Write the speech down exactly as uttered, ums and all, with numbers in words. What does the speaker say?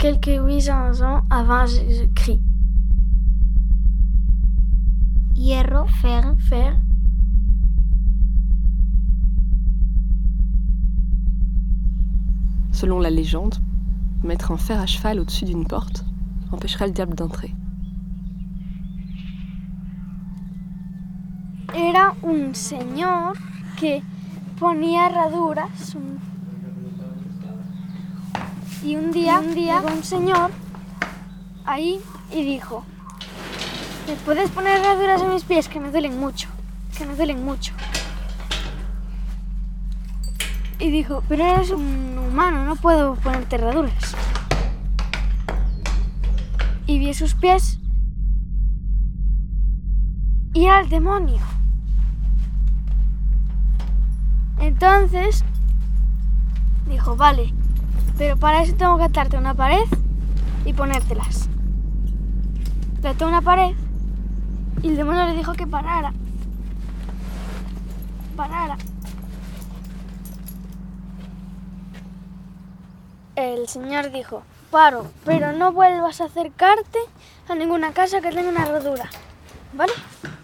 quelques huit cents ans avant Jésus-Christ. Hierro, fer, Fer. Selon la légende, mettre un fer à cheval au-dessus d'une porte empêcherait le diable d'entrer. Era un señor que ponía herraduras un... y un día, un día llegó un señor ahí y dijo: ¿me puedes poner herraduras en mis pies? Que me duelen mucho, que me duelen mucho. Y dijo: pero eres un humano, no puedo ponerte herraduras. Y vi sus pies y era el demonio. Entonces dijo: vale, pero para eso tengo que atarte a una pared y ponértelas. Le ató a una pared y el demonio le dijo que parara. Parara. El señor dijo: paro, pero no vuelvas a acercarte a ninguna casa que tenga una herradura, ¿vale?